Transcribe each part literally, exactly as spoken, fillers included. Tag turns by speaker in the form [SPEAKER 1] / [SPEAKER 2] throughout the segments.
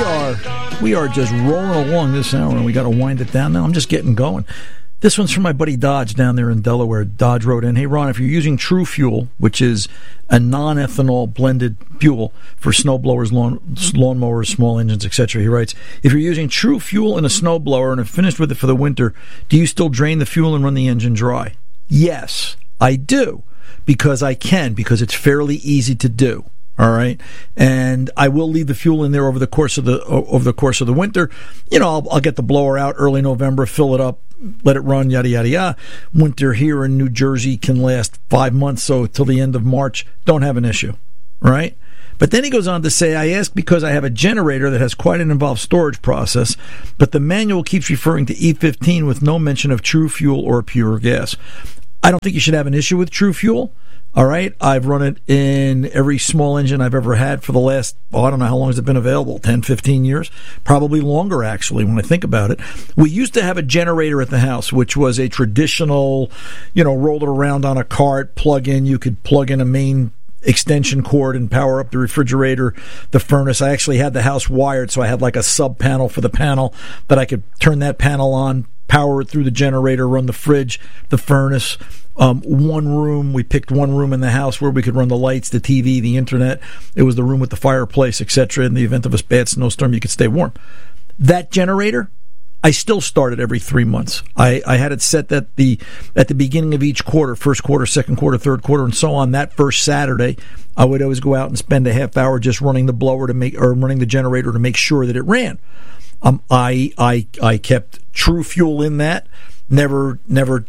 [SPEAKER 1] are we are just rolling along this hour, and we got to wind it down now. I'm just getting going. This one's from my buddy Dodge down there in Delaware. Dodge wrote in, hey, Ron, if you're using True Fuel, which is a non-ethanol blended fuel for snowblowers, lawn, lawnmowers, small engines, et cetera, he writes, if you're using True Fuel in a snowblower and have finished with it for the winter, do you still drain the fuel and run the engine dry? Yes, I do, because I can, because it's fairly easy to do. All right, and I will leave the fuel in there over the course of the over the course of the winter. You know, I'll, I'll get the blower out early November, fill it up, let it run, yada yada yada. Winter here in New Jersey can last five months, so till the end of March, don't have an issue, right? But then he goes on to say, I ask because I have a generator that has quite an involved storage process, but the manual keeps referring to E fifteen with no mention of True Fuel or pure gas. I don't think you should have an issue with True Fuel. All right, I've run it in every small engine I've ever had for the last, oh, I don't know how long has it been available, ten, fifteen years? Probably longer, actually, when I think about it. We used to have a generator at the house, which was a traditional, you know, roll it around on a cart, plug in. You could plug in a main extension cord and power up the refrigerator, the furnace. I actually had the house wired, so I had like a sub panel for the panel that I could turn that panel on, power it through the generator, run the fridge, the furnace. Um, one room, we picked one room in the house where we could run the lights, the T V, the internet. It was the room with the fireplace, et cetera. In the event of a bad snowstorm, you could stay warm. That generator, I still start it every three months. I, I had it set that the at the beginning of each quarter, first quarter, second quarter, third quarter, and so on. That first Saturday, I would always go out and spend a half hour just running the blower to make or running the generator to make sure that it ran. Um, I I I kept True Fuel in that. Never never.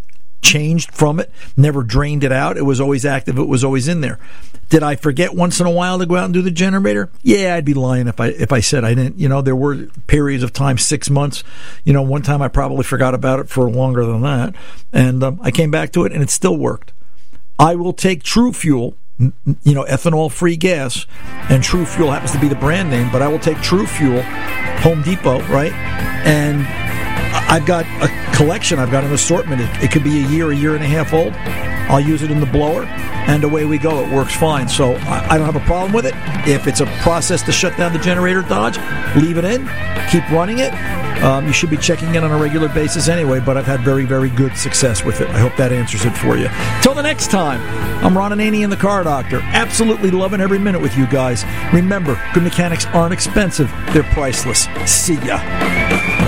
[SPEAKER 1] changed from it, never drained it out. It was always active. It was always in there. Did I forget once in a while to go out and do the generator? Yeah, I'd be lying if I if I said I didn't. You know, there were periods of time, six months. You know, one time I probably forgot about it for longer than that, and um, I came back to it, and it still worked. I will take True Fuel, you know, ethanol-free gas, and True Fuel happens to be the brand name, but I will take True Fuel, Home Depot, right, and I've got a collection. I've got an assortment. It, it could be a year, a year and a half old. I'll use it in the blower, and away we go. It works fine. So I, I don't have a problem with it. If it's a process to shut down the generator, Dodge, leave it in. Keep running it. Um, you should be checking it on a regular basis anyway, but I've had very, very good success with it. I hope that answers it for you. Till the next time, I'm Ron Ananian and the Car Doctor. Absolutely loving every minute with you guys. Remember, good mechanics aren't expensive. They're priceless. See ya.